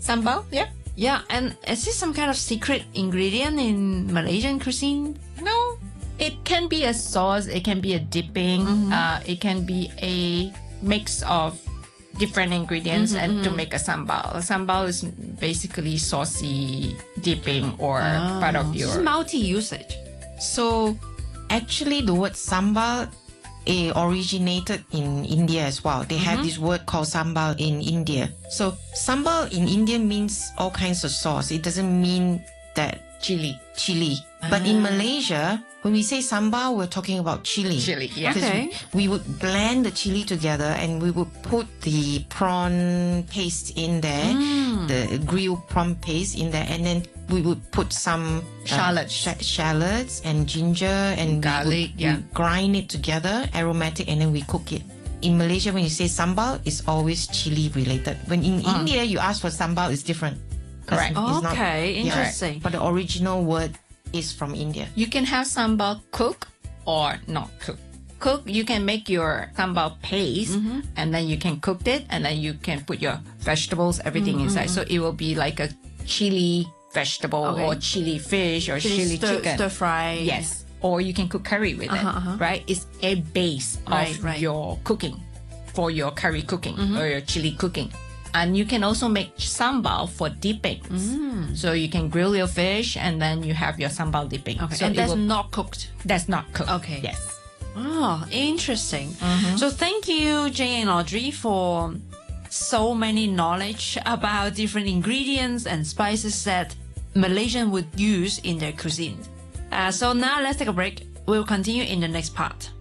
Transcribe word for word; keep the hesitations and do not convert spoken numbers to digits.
Sambal, yeah. Yeah, and is this some kind of secret ingredient in Malaysian cuisine? No, it can be a sauce, it can be a dipping, mm-hmm. uh, it can be a mix of different ingredients mm-hmm, and mm-hmm. to make a sambal. Sambal is basically saucy dipping or oh. part of your... It's multi-usage. So actually the word sambal it originated in India as well. They mm-hmm. have this word called sambal in India. So sambal in India means all kinds of sauce. It doesn't mean that chili. Chili. Ah. But in Malaysia, when we say sambal, we're talking about chili. Chili, yeah. Okay. We would blend the chili together and we would put the prawn paste in there, mm. the grilled prawn paste in there, and then we would put some shallots, uh, sh- shallots and ginger and garlic. We would, yeah, we grind it together, aromatic, and then we cook it. In Malaysia, when you say sambal, it's always chili related. When in mm. India, you ask for sambal, it's different. Correct. It's okay, not, interesting. Yeah, but the original word is from India. You can have sambal cook or not cook. Cook, you can make your sambal paste mm-hmm. and then you can cook it and then you can put your vegetables, everything mm-hmm. inside. So it will be like a chili vegetable okay. or chili fish or chili, chili stir, chicken. Stir fry. Yes. Or you can cook curry with uh-huh, it, uh-huh. right? It's a base right, of right. your cooking for your curry cooking mm-hmm. or your chili cooking. And you can also make sambal for dippings. Mm. So you can grill your fish and then you have your sambal dipping. Okay. So and that's will, not cooked? That's not cooked. Okay. Yes. Oh, interesting. Mm-hmm. So thank you, Jane and Audrey, for so many knowledge about different ingredients and spices that Malaysian would use in their cuisine. Uh, so now let's take a break. We'll continue in the next part.